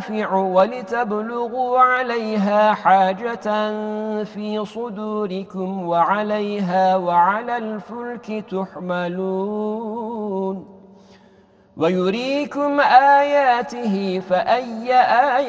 ومنافع ولتبلغوا عليها حاجة في صدوركم وعليها وعلى الفلك تحملون ويريكم آياته فأي آية